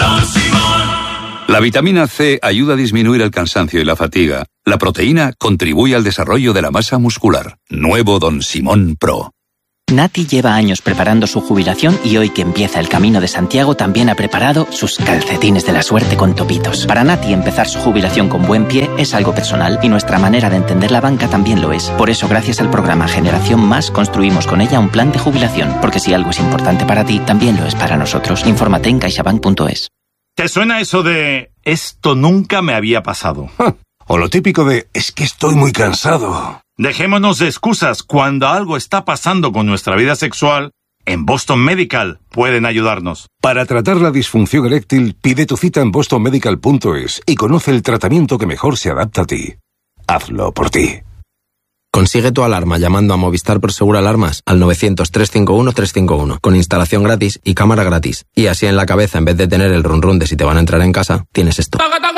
Don Simón. La vitamina C ayuda a disminuir el cansancio y la fatiga. La proteína contribuye al desarrollo de la masa muscular. Nuevo Don Simón Pro. Nati lleva años preparando su jubilación y hoy que empieza el Camino de Santiago también ha preparado sus calcetines de la suerte con topitos. Para Nati empezar su jubilación con buen pie es algo personal y nuestra manera de entender la banca también lo es. Por eso gracias al programa Generación Más construimos con ella un plan de jubilación, porque si algo es importante para ti, también lo es para nosotros. Infórmate en caixabank.es. ¿Te suena eso de esto nunca me había pasado? O lo típico de es que estoy muy cansado. Dejémonos de excusas. Cuando algo está pasando con nuestra vida sexual, en Boston Medical pueden ayudarnos. Para tratar la disfunción eréctil, pide tu cita en bostonmedical.es y conoce el tratamiento que mejor se adapta a ti. Hazlo por ti. Consigue tu alarma llamando a Movistar Prosegur Alarmas al 900-351-351 con instalación gratis y cámara gratis. Y así en la cabeza, en vez de tener el run run de si te van a entrar en casa, tienes esto.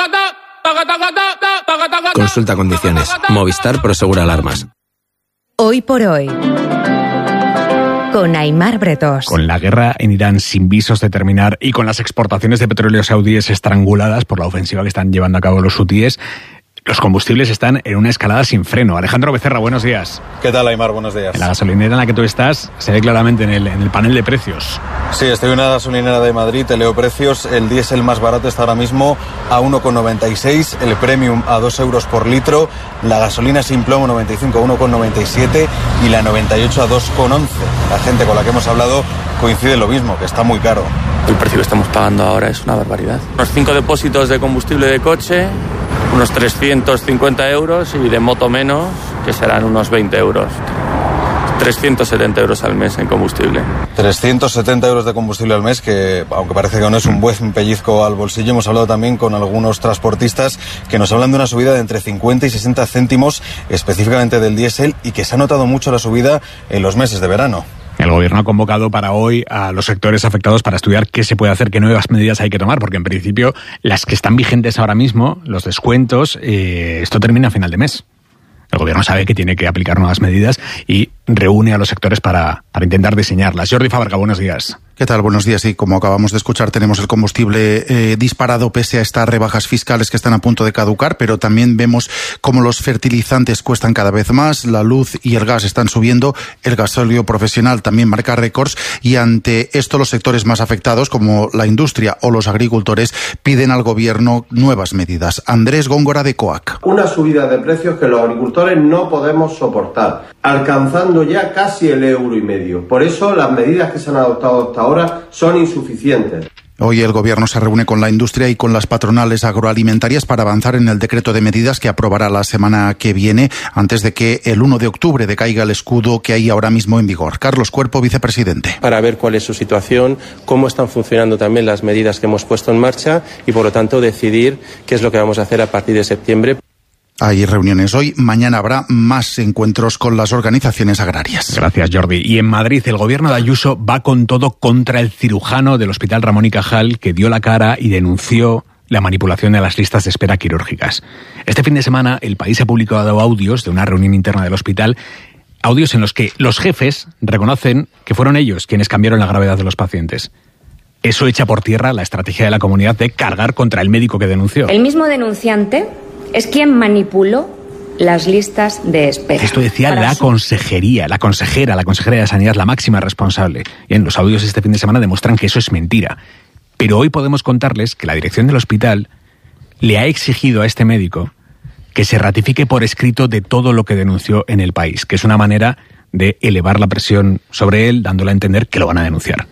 Consulta condiciones. Movistar Prosegur Alarmas. Hoy por hoy, con Aimar Bretos. Con la guerra en Irán sin visos de terminar y con las exportaciones de petróleo saudíes estranguladas por la ofensiva que están llevando a cabo los hutíes, los combustibles están en una escalada sin freno. Alejandro Becerra, buenos días. ¿Qué tal, Aimar? Buenos días. En la gasolinera en la que tú estás se ve claramente en el panel de precios. Sí, estoy en una gasolinera de Madrid, te leo precios. El diésel más barato está ahora mismo a 1,96, el premium a 2 euros por litro, la gasolina sin plomo 95 a 1,97 y la 98 a 2,11. La gente con la que hemos hablado coincide en lo mismo, que está muy caro. El precio que estamos pagando ahora es una barbaridad. Unos 5 depósitos de combustible de coche, unos 350 euros y de moto menos, que serán unos 20 euros. 370 euros al mes en combustible. 370 euros de combustible al mes, que aunque parece que no es un buen pellizco al bolsillo, hemos hablado también con algunos transportistas que nos hablan de una subida de entre 50 y 60 céntimos específicamente del diésel y que se ha notado mucho la subida en los meses de verano. El gobierno ha convocado para hoy a los sectores afectados para estudiar qué se puede hacer, qué nuevas medidas hay que tomar, porque en principio las que están vigentes ahora mismo, los descuentos, esto termina a final de mes. El gobierno sabe que tiene que aplicar nuevas medidas y reúne a los sectores para intentar diseñarlas. Jordi Fábrega, buenos días. ¿Qué tal? Buenos días. Y como acabamos de escuchar, tenemos el combustible disparado pese a estas rebajas fiscales que están a punto de caducar, pero también vemos cómo los fertilizantes cuestan cada vez más, la luz y el gas están subiendo, el gasóleo profesional también marca récords y ante esto los sectores más afectados, como la industria o los agricultores, piden al gobierno nuevas medidas. Andrés Góngora de COAC. Una subida de precios que los agricultores no podemos soportar, alcanzando ya casi el €1,50. Por eso las medidas que se han adoptado hasta ahora son insuficientes. Hoy el gobierno se reúne con la industria y con las patronales agroalimentarias para avanzar en el decreto de medidas que aprobará la semana que viene, antes de que el 1 de octubre decaiga el escudo que hay ahora mismo en vigor. Carlos Cuerpo, vicepresidente. Para ver cuál es su situación, cómo están funcionando también las medidas que hemos puesto en marcha y, por lo tanto, decidir qué es lo que vamos a hacer a partir de septiembre. Hay reuniones hoy, mañana habrá más encuentros con las organizaciones agrarias. Gracias, Jordi. Y en Madrid el gobierno de Ayuso va con todo contra el cirujano del Hospital Ramón y Cajal que dio la cara y denunció la manipulación de las listas de espera quirúrgicas. Este fin de semana El País ha publicado audios de una reunión interna del hospital, audios en los que los jefes reconocen que fueron ellos quienes cambiaron la gravedad de los pacientes. Eso echa por tierra la estrategia de la comunidad de cargar contra el médico que denunció. El mismo denunciante es quien manipuló las listas de espera. Esto decía la consejera de Sanidad, la máxima responsable. Bien, los audios este fin de semana demuestran que eso es mentira. Pero hoy podemos contarles que la dirección del hospital le ha exigido a este médico que se ratifique por escrito de todo lo que denunció en El País, que es una manera de elevar la presión sobre él, dándole a entender que lo van a denunciar.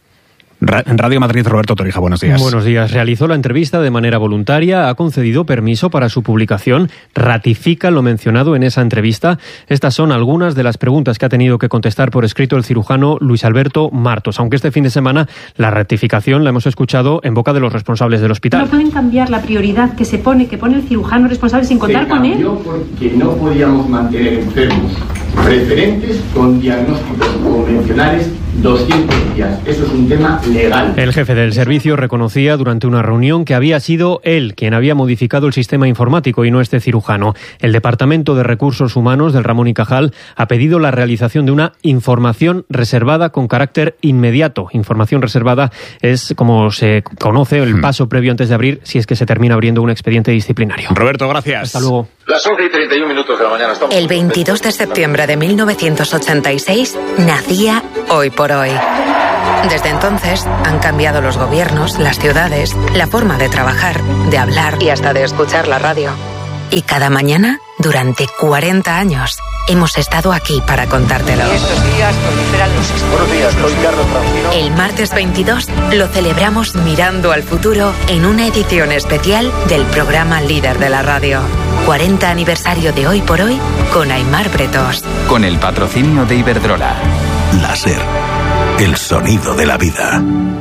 En Radio Madrid, Roberto Torija, buenos días. Buenos días. Realizó la entrevista de manera voluntaria, ha concedido permiso para su publicación, ratifica lo mencionado en esa entrevista. Estas son algunas de las preguntas que ha tenido que contestar por escrito el cirujano Luis Alberto Martos, aunque este fin de semana la ratificación la hemos escuchado en boca de los responsables del hospital. No pueden cambiar la prioridad que pone el cirujano responsable sin contar con él. Porque no podíamos mantener enfermos preferentes con diagnósticos convencionales 200 días. Eso es un tema legal. El jefe del servicio reconocía durante una reunión que había sido él quien había modificado el sistema informático y no este cirujano. El Departamento de Recursos Humanos del Ramón y Cajal ha pedido la realización de una información reservada con carácter inmediato. Información reservada es, como se conoce, el paso previo antes de abrir, si es que se termina abriendo un expediente disciplinario. Roberto, gracias. Hasta luego. Las 11:31 de la mañana. El 22 de septiembre de 1986 nacía Hoy por Hoy. Desde entonces han cambiado los gobiernos, las ciudades, la forma de trabajar, de hablar y hasta de escuchar la radio. Y cada mañana, durante 40 años, hemos estado aquí para contártelo. Estos días proliferan los... Buenos días, soy Carlos Francino. El martes 22 lo celebramos mirando al futuro en una edición especial del programa líder de la radio. 40 aniversario de Hoy por Hoy con Aimar Bretos. Con el patrocinio de Iberdrola. Láser. El sonido de la vida.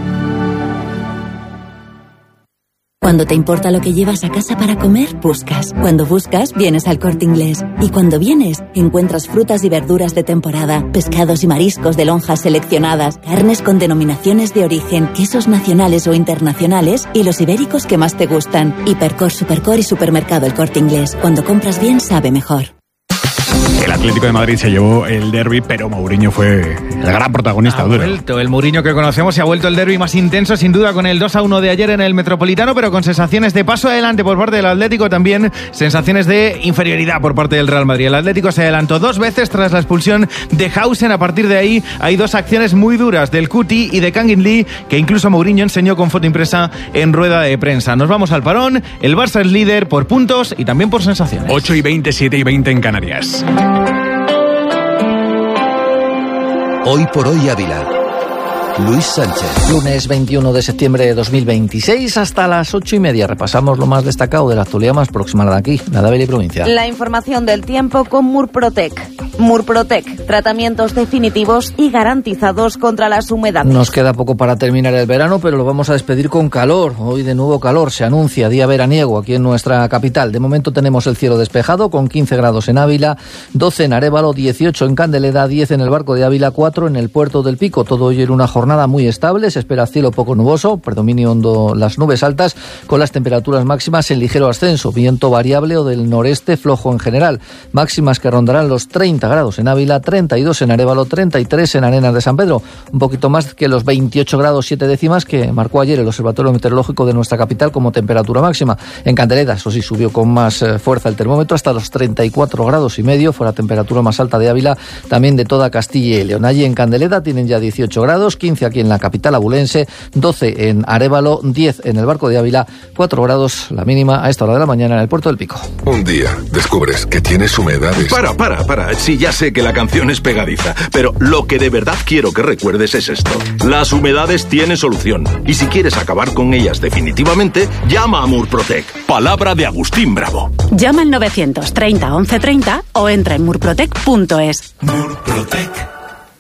Cuando te importa lo que llevas a casa para comer, buscas. Cuando buscas, vienes al Corte Inglés. Y cuando vienes, encuentras frutas y verduras de temporada, pescados y mariscos de lonjas seleccionadas, carnes con denominaciones de origen, quesos nacionales o internacionales y los ibéricos que más te gustan. Hipercor, Supercor y Supermercado El Corte Inglés. Cuando compras bien, sabe mejor. El Atlético de Madrid se llevó el derbi, pero Mourinho fue el gran protagonista. Ha vuelto el Mourinho que conocemos, se ha vuelto el derbi más intenso, sin duda, con el 2-1 de ayer en el Metropolitano, pero con sensaciones de paso adelante por parte del Atlético, también sensaciones de inferioridad por parte del Real Madrid. El Atlético se adelantó 2 veces tras la expulsión de Hausen. A partir de ahí hay 2 acciones muy duras del Cuti y de Kangin Lee, que incluso Mourinho enseñó con foto impresa en rueda de prensa. Nos vamos al parón. El Barça es líder por puntos y también por sensaciones. 8:20, 7:20 en Canarias. Hoy por Hoy Ávila. Luis Sánchez. Lunes 21 de septiembre de 2026, hasta las 8:30. Repasamos lo más destacado de la actualidad más próxima de aquí, la de Ávila y provincia. La información del tiempo con Murprotec. Murprotec, tratamientos definitivos y garantizados contra las humedades. Nos queda poco para terminar el verano, pero lo vamos a despedir con calor. Hoy de nuevo calor, se anuncia día veraniego aquí en nuestra capital. De momento tenemos el cielo despejado con 15 grados en Ávila, 12 en Arévalo, 18 en Candeleda, 10 en el Barco de Ávila, 4 en el Puerto del Pico. Todo hoy en una jornada muy estable, se espera cielo poco nuboso, predominio hondo las nubes altas, con las temperaturas máximas en ligero ascenso, viento variable o del noreste flojo en general, máximas que rondarán los 30 grados en Ávila, 32 en Arévalo, 33 en Arenas de San Pedro, un poquito más que los 28 grados 7 décimas que marcó ayer el Observatorio Meteorológico de nuestra capital como temperatura máxima. En Candeleda, eso sí, subió con más fuerza el termómetro hasta los 34 grados y medio, fue la temperatura más alta de Ávila, también de toda Castilla y León. Allí en Candeleda tienen ya 18 grados, 15 aquí en la capital abulense, 12 en Arévalo, 10 en el Barco de Ávila, 4 grados la mínima a esta hora de la mañana en el Puerto del Pico. Un día descubres que tienes humedades. Para. Sí, ya sé que la canción es pegadiza, pero lo que de verdad quiero que recuerdes es esto. Las humedades tienen solución. Y si quieres acabar con ellas definitivamente, llama a Murprotec. Palabra de Agustín Bravo. Llama al 930 1130 o entra en murprotec.es. Murprotec.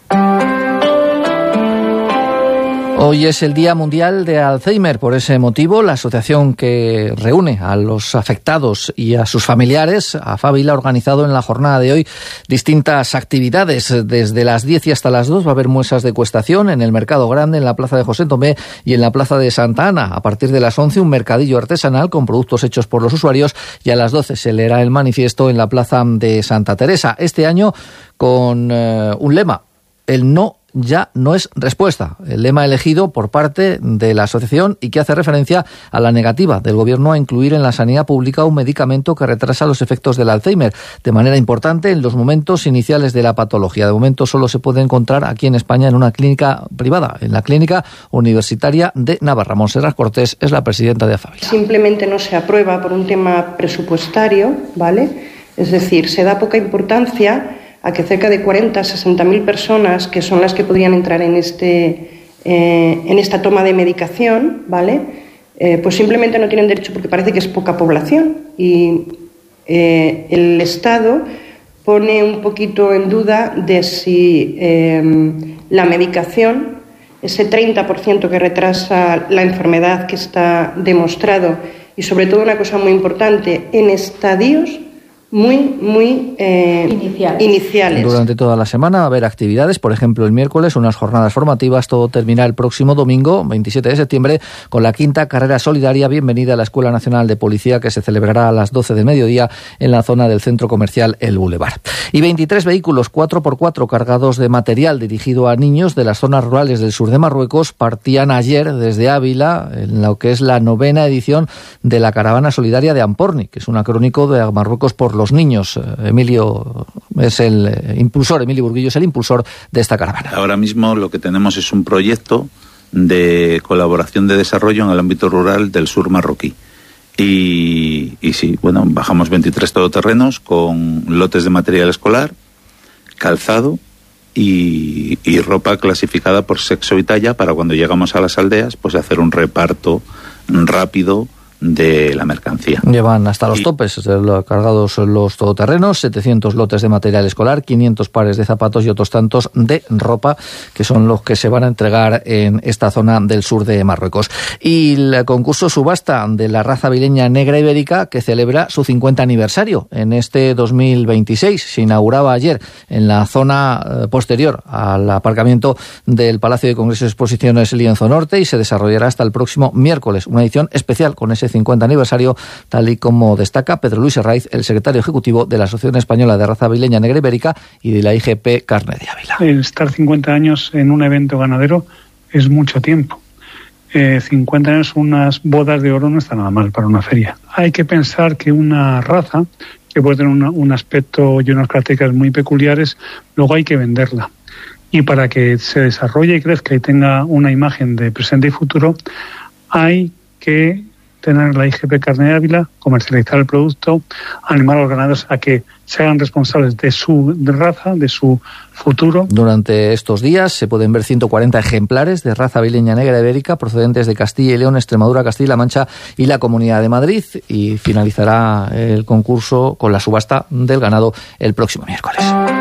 Hoy es el Día Mundial de Alzheimer. Por ese motivo, la asociación que reúne a los afectados y a sus familiares, AFABIL, ha organizado en la jornada de hoy distintas actividades. Desde las 10 y hasta las 2 va a haber muestras de degustación en el Mercado Grande, en la Plaza de José Tomé y en la Plaza de Santa Ana. A partir de las 11, un mercadillo artesanal con productos hechos por los usuarios, y a las 12 se leerá el manifiesto en la Plaza de Santa Teresa. Este año con un lema: el no ya no es respuesta. El lema elegido por parte de la asociación y que hace referencia a la negativa del Gobierno a incluir en la sanidad pública un medicamento que retrasa los efectos del Alzheimer de manera importante en los momentos iniciales de la patología. De momento solo se puede encontrar aquí en España en una clínica privada, en la Clínica Universitaria de Navarra. Montserrat Cortés es la presidenta de AFABIL. Simplemente no se aprueba por un tema presupuestario, ¿vale? Es decir, se da poca importancia a que cerca de 40 a 60.000 personas, que son las que podrían entrar en esta toma de medicación, ¿vale? Pues simplemente no tienen derecho porque parece que es poca población. Y el Estado pone un poquito en duda de si la medicación, ese 30% que retrasa la enfermedad que está demostrado, y sobre todo una cosa muy importante, en estadios muy iniciales. Durante toda la semana va a haber actividades, por ejemplo el miércoles unas jornadas formativas, todo termina el próximo domingo 27 de septiembre con la 5ª carrera solidaria Bienvenida a la Escuela Nacional de Policía, que se celebrará a las 12 del mediodía en la zona del centro comercial El Boulevard. Y 23 vehículos 4x4 cargados de material dirigido a niños de las zonas rurales del sur de Marruecos partían ayer desde Ávila en lo que es la 9ª edición de la caravana solidaria de Amporni, que es un acrónico de Marruecos por los niños. Emilio es el impulsor, Emilio Burguillo es el impulsor de esta caravana. Ahora mismo lo que tenemos es un proyecto de colaboración de desarrollo en el ámbito rural del sur marroquí. Y sí, bueno, bajamos 23 todoterrenos con lotes de material escolar, calzado y ropa clasificada por sexo y talla para cuando llegamos a las aldeas, pues hacer un reparto rápido de la mercancía. Llevan hasta los topes cargados los todoterrenos, 700 lotes de material escolar, 500 pares de zapatos y otros tantos de ropa, que son los que se van a entregar en esta zona del sur de Marruecos. Y el concurso subasta de la raza avileña negra ibérica, que celebra su 50 aniversario en este 2026. Se inauguraba ayer en la zona posterior al aparcamiento del Palacio de Congresos y Exposiciones Lienzo Norte y se desarrollará hasta el próximo miércoles. Una edición especial con ese 50 aniversario, tal y como destaca Pedro Luis Herraiz, el secretario ejecutivo de la Asociación Española de Raza Avileña Negra Ibérica y de la IGP Carne de Ávila. El estar 50 años en un evento ganadero es mucho tiempo. 50 años, unas bodas de oro no está nada mal para una feria. Hay que pensar que una raza que puede tener un aspecto y unas características muy peculiares, luego hay que venderla. Y para que se desarrolle y crezca y tenga una imagen de presente y futuro, hay que tener la IGP Carne de Ávila, comercializar el producto, animar a los ganaderos a que se hagan responsables de su raza, de su futuro. Durante estos días se pueden ver 140 ejemplares de raza avileña negra ibérica procedentes de Castilla y León, Extremadura, Castilla-La Mancha y la Comunidad de Madrid, y finalizará el concurso con la subasta del ganado el próximo miércoles.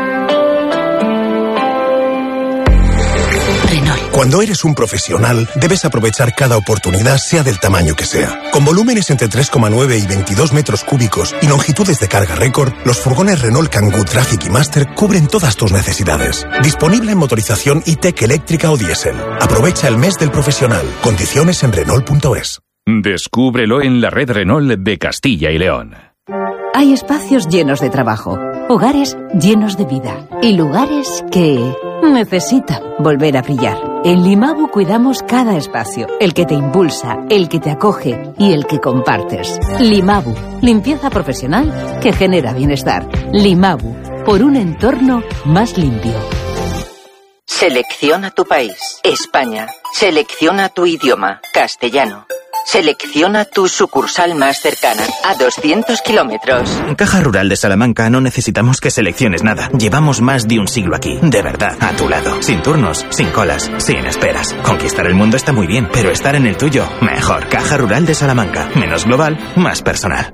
Cuando eres un profesional, debes aprovechar cada oportunidad, sea del tamaño que sea. Con volúmenes entre 3,9 y 22 metros cúbicos y longitudes de carga récord, los furgones Renault Kangoo Traffic y Master cubren todas tus necesidades. Disponible en motorización e-Tech eléctrica o diésel. Aprovecha el mes del profesional. Condiciones en Renault.es. Descúbrelo en la red Renault de Castilla y León. Hay espacios llenos de trabajo, hogares llenos de vida y lugares que necesitan volver a brillar. En Limabu cuidamos cada espacio, el que te impulsa, el que te acoge y el que compartes. Limabu, limpieza profesional que genera bienestar. Limabu, por un entorno más limpio. Selecciona tu país, España. Selecciona tu idioma, castellano. Selecciona tu sucursal más cercana, a 200 kilómetros. En Caja Rural de Salamanca no necesitamos que selecciones nada. Llevamos más de un siglo aquí, de verdad, a tu lado. Sin turnos, sin colas, sin esperas. Conquistar el mundo está muy bien, pero estar en el tuyo, mejor. Caja Rural de Salamanca. Menos global, más personal.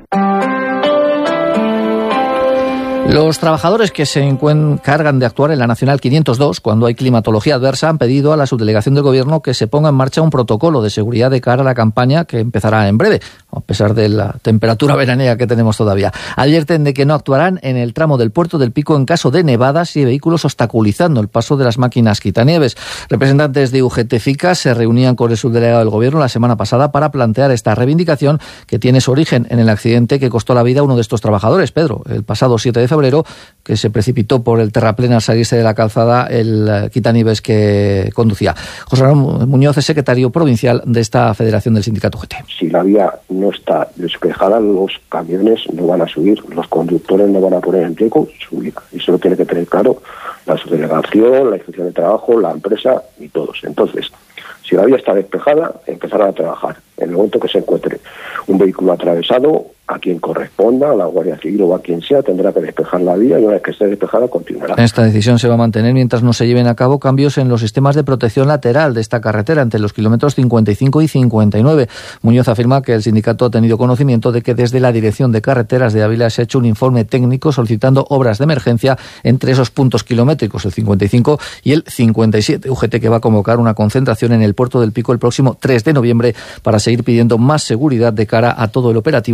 Los trabajadores que se encargan de actuar en la Nacional 502 cuando hay climatología adversa han pedido a la subdelegación del Gobierno que se ponga en marcha un protocolo de seguridad de cara a la campaña que empezará en breve, a pesar de la temperatura veraniega que tenemos todavía. Advierten de que no actuarán en el tramo del Puerto del Pico en caso de nevadas y vehículos obstaculizando el paso de las máquinas quitanieves. Representantes de UGT-FICA se reunían con el subdelegado del Gobierno la semana pasada para plantear esta reivindicación que tiene su origen en el accidente que costó la vida a uno de estos trabajadores, Pedro, el pasado 7 de febrero, que se precipitó por el terraplén al salirse de la calzada el quitanieves que conducía. José Ramón Muñoz es secretario provincial de esta federación del sindicato UGT. Si la vía no está despejada, los camiones no van a subir, los conductores no van a poner en riesgo su vida. Eso lo tiene que tener claro la subdelegación, la inspección de trabajo, la empresa y todos. Entonces, si la vía está despejada, empezarán a trabajar. En el momento que se encuentre un vehículo atravesado, a quien corresponda, a la Guardia Civil o a quien sea, tendrá que despejar la vía y una vez que esté despejada, continuará. Esta decisión se va a mantener mientras no se lleven a cabo cambios en los sistemas de protección lateral de esta carretera entre los kilómetros 55 y 59. Muñoz afirma que el sindicato ha tenido conocimiento de que desde la Dirección de Carreteras de Ávila se ha hecho un informe técnico solicitando obras de emergencia entre esos puntos kilométricos, el 55 y el 57. UGT que va a convocar una concentración en el Puerto del Pico el próximo 3 de noviembre para seguir pidiendo más seguridad de cara a todo el operativo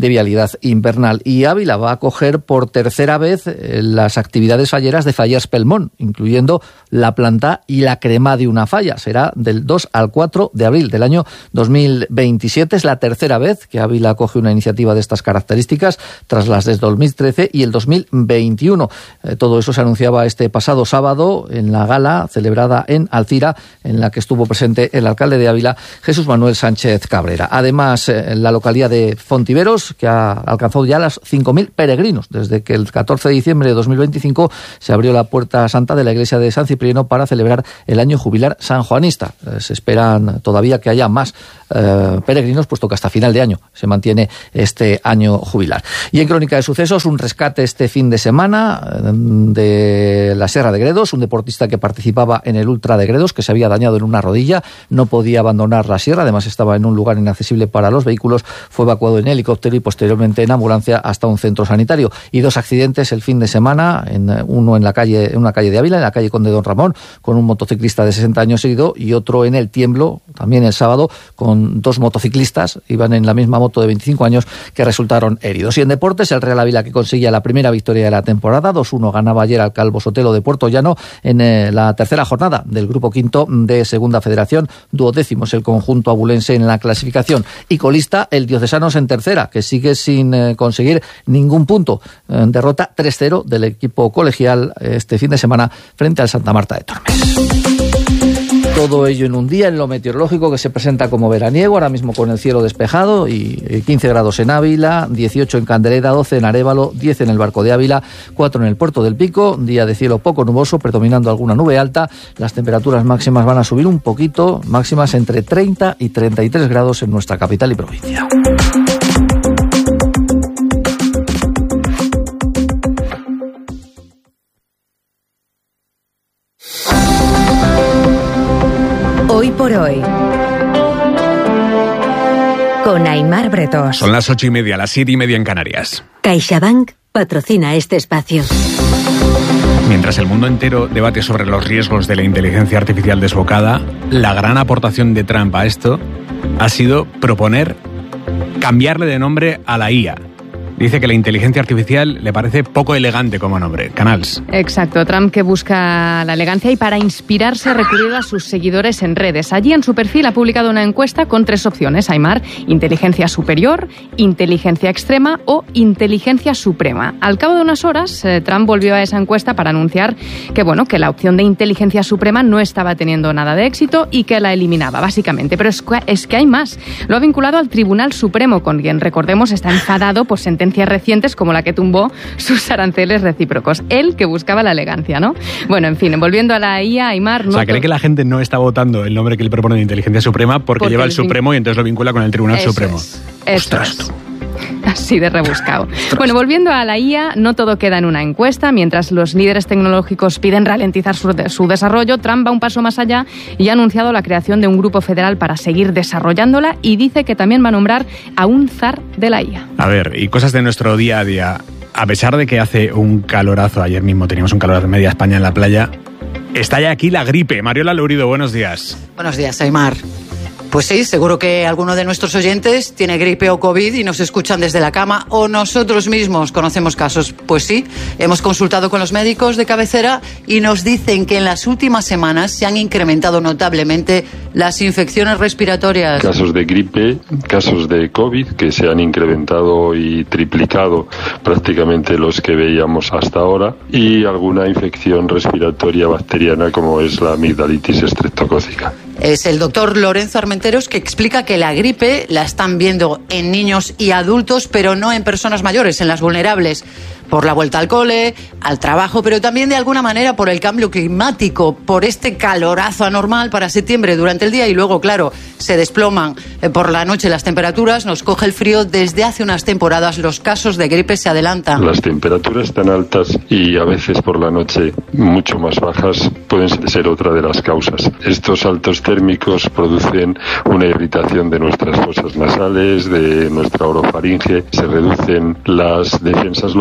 de vialidad invernal. Y Ávila va a acoger por tercera vez las actividades falleras de Fallers Pelmont, incluyendo la planta y la crema de una falla. Será del 2 al 4 de abril del año 2027. Es la tercera vez que Ávila acoge una iniciativa de estas características, tras las del 2013 y el 2021. Todo eso se anunciaba este pasado sábado en la gala celebrada en Alcira, en la que estuvo presente el alcalde de Ávila, Jesús Manuel Sánchez Cabrera. Además, la localidad de Fontiveros, que ha alcanzado ya las 5.000 peregrinos, desde que el 14 de diciembre de 2025 se abrió la puerta santa de la iglesia de San Cipriano para celebrar el año jubilar sanjuanista. Se esperan todavía que haya más peregrinos, puesto que hasta final de año se mantiene este año jubilar. Y en crónica de sucesos, un rescate este fin de semana de la Sierra de Gredos, un deportista que participaba en el Ultra de Gredos, que se había dañado en una rodilla, no podía abandonar la sierra, además estaba en un lugar inaccesible para los vehículos, fue evacuado en helicóptero y posteriormente en ambulancia hasta un centro sanitario. Y dos accidentes el fin de semana, uno en una calle de Ávila, en la calle Conde Don Ramón, con un motociclista de 60 años herido, y otro en el Tiemblo, también el sábado, con dos motociclistas, iban en la misma moto de 25 años, que resultaron heridos. Y en deportes, el Real Ávila, que conseguía la primera victoria de la temporada, 2-1 ganaba ayer al Calvo Sotelo de Puerto Llano en la tercera jornada del grupo quinto de Segunda Federación. 12º el conjunto abulense en la clasificación, y colista el Diocesanos en tercera, que sigue sin conseguir ningún punto. Derrota 3-0 del equipo colegial este fin de semana frente al Santa Marta de Tormes. Todo ello en un día en lo meteorológico que se presenta como veraniego, ahora mismo con el cielo despejado y 15 grados en Ávila, 18 en Candelera, 12 en Arévalo, 10 en el Barco de Ávila, 4 en el Puerto del Pico, día de cielo poco nuboso, predominando alguna nube alta. Las temperaturas máximas van a subir un poquito, máximas entre 30 y 33 grados en nuestra capital y provincia. Hoy por hoy, con Aimar Bretos. Son las 8:30, las 7:30 en Canarias. CaixaBank patrocina este espacio. Mientras el mundo entero debate sobre los riesgos de la inteligencia artificial desbocada, la gran aportación de Trump a esto ha sido proponer cambiarle de nombre a la IA. Dice que la inteligencia artificial le parece poco elegante como nombre. Canals. Exacto. Trump, que busca la elegancia y para inspirarse ha recurrido a sus seguidores en redes. Allí en su perfil ha publicado una encuesta con 3 opciones. Aimar: inteligencia superior, inteligencia extrema o inteligencia suprema. Al cabo de unas horas, Trump volvió a esa encuesta para anunciar que la opción de inteligencia suprema no estaba teniendo nada de éxito y que la eliminaba, básicamente. Pero es que hay más. Lo ha vinculado al Tribunal Supremo, con quien, recordemos, está enfadado por sentencias recientes como la que tumbó sus aranceles recíprocos. Él, que buscaba la elegancia, ¿no? Bueno, en fin, volviendo a la IA, Aimar... ¿cree que la gente no está votando el nombre que él propone de inteligencia suprema porque lleva el Supremo y entonces lo vincula con el Tribunal Supremo? Ostras, tú. Así de rebuscado. Bueno, volviendo a la IA, no todo queda en una encuesta. Mientras los líderes tecnológicos piden ralentizar su desarrollo, Trump va un paso más allá y ha anunciado la creación de un grupo federal para seguir desarrollándola, y dice que también va a nombrar a un zar de la IA. A ver, y cosas de nuestro día a día. A pesar de que hace un calorazo, ayer mismo teníamos un calorazo en media España en la playa, está ya aquí la gripe. Mariola Lourido, buenos días. Buenos días, Aimar. Pues sí, seguro que alguno de nuestros oyentes tiene gripe o COVID y nos escuchan desde la cama, o nosotros mismos conocemos casos. Pues sí, hemos consultado con los médicos de cabecera y nos dicen que en las últimas semanas se han incrementado notablemente las infecciones respiratorias. Casos de gripe, casos de COVID que se han incrementado y triplicado prácticamente los que veíamos hasta ahora, y alguna infección respiratoria bacteriana como es la amigdalitis estreptocócica. Es el doctor Lorenzo Armenteros, que explica que la gripe la están viendo en niños y adultos, pero no en personas mayores, en las vulnerables, por la vuelta al cole, al trabajo, pero también de alguna manera por el cambio climático, por este calorazo anormal para septiembre durante el día, y luego, claro, se desploman por la noche las temperaturas, nos coge el frío. Desde hace unas temporadas los casos de gripe se adelantan. Las temperaturas tan altas y a veces por la noche mucho más bajas pueden ser otra de las causas. Estos altos térmicos producen una irritación de nuestras fosas nasales, de nuestra orofaringe, se reducen las defensas locales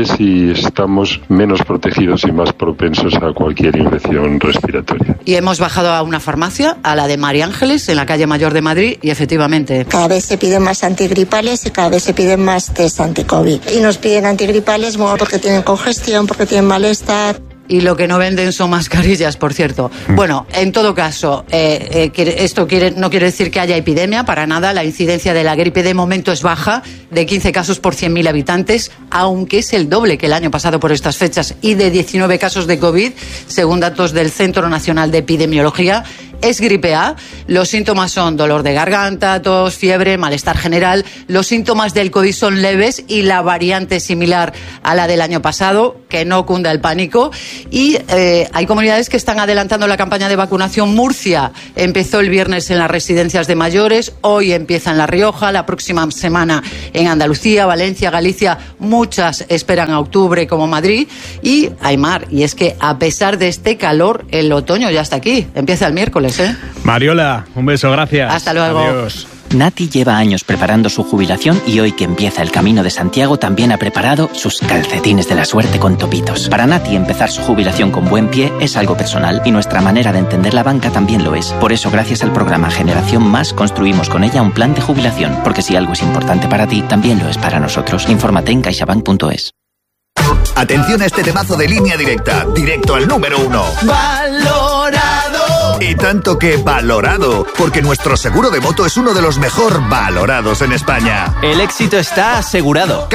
graves y estamos menos protegidos y más propensos a cualquier infección respiratoria. Y hemos bajado a una farmacia, a la de María Ángeles, en la calle Mayor de Madrid, y efectivamente... Cada vez se piden más antigripales y cada vez se piden más test anti-COVID. Y nos piden antigripales porque tienen congestión, porque tienen malestar. Y lo que no venden son mascarillas, por cierto. Bueno, en todo caso, esto no quiere decir que haya epidemia, para nada. La incidencia de la gripe de momento es baja, de 15 casos por 100.000 habitantes, aunque es el doble que el año pasado por estas fechas, y de 19 casos de COVID, según datos del Centro Nacional de Epidemiología. Es gripe A. Los síntomas son dolor de garganta, tos, fiebre, malestar general. Los síntomas del COVID son leves y la variante es similar a la del año pasado, que no cunda el pánico. Y hay comunidades que están adelantando la campaña de vacunación. Murcia empezó el viernes en las residencias de mayores, hoy empieza en La Rioja, la próxima semana en Andalucía, Valencia, Galicia. Muchas esperan a octubre, como Madrid. Y Aymar, y es que a pesar de este calor, el otoño ya está aquí, empieza el miércoles. Mariola, un beso, gracias. Hasta luego. Adiós. Nati lleva años preparando su jubilación y hoy que empieza el Camino de Santiago también ha preparado sus calcetines de la suerte con topitos. Para Nati empezar su jubilación con buen pie es algo personal y nuestra manera de entender la banca también lo es. Por eso gracias al programa Generación Más construimos con ella un plan de jubilación, porque si algo es importante para ti, también lo es para nosotros. Infórmate en caixabank.es. Atención a este temazo de Línea Directa, directo al número 1. ¡Valorado! Y tanto que valorado, porque nuestro seguro de moto es uno de los mejor valorados en España. El éxito está asegurado.